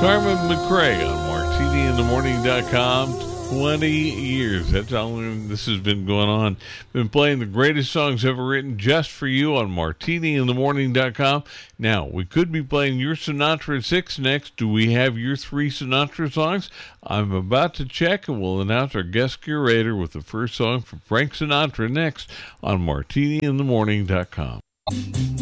Carmen McRae on MartiniInTheMorning.com. 20 years. That's how long this has been going on. Been playing the greatest songs ever written just for you on MartiniInTheMorning.com. Now, we could be playing your Sinatra 6 next. Do we have your 3 Sinatra songs? I'm about to check, and we'll announce our guest curator with the first song from Frank Sinatra next on MartiniInTheMorning.com.